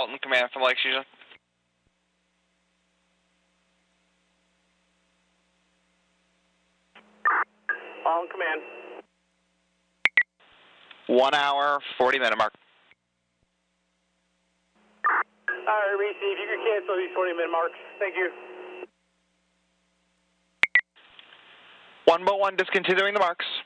Alton Command from Lake Fusion. Alton Command. 1 hour, 40-minute mark. All right, receive. You can cancel these 40-minute marks. Thank you. 1 discontinuing the marks.